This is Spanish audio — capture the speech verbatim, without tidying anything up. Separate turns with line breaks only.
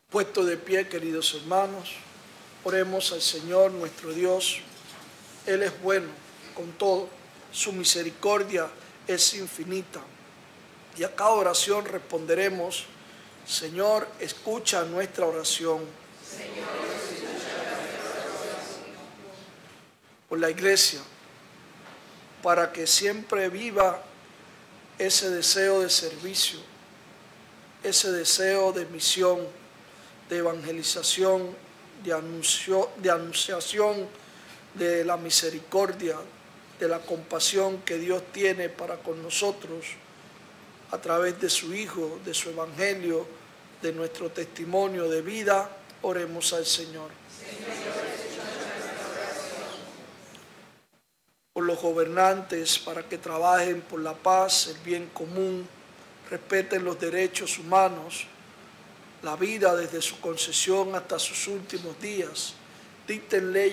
Puesto de pie, queridos hermanos, oremos al Señor nuestro Dios. Él es bueno con todo, su misericordia es infinita. Y a cada oración responderemos: Señor, escucha nuestra oración. Señor, escucha nuestra oración. Por la Iglesia, para que siempre viva ese deseo de servicio, ese deseo de misión, de evangelización, de, anuncio, de anunciación de la misericordia, de la compasión que Dios tiene para con nosotros a través de su Hijo, de su Evangelio, de nuestro testimonio de vida. Oremos al Señor. Por los gobernantes, para que trabajen por la paz, el bien común, respeten los derechos humanos, la vida desde su concesión hasta sus últimos días, dicten leyes